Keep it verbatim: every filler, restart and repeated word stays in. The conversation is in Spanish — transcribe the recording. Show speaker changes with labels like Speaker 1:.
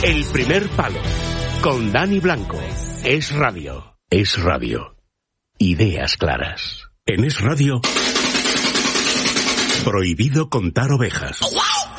Speaker 1: El primer palo, con Dani Blanco. Es Radio. Es Radio. Ideas claras. En Es Radio, prohibido contar ovejas.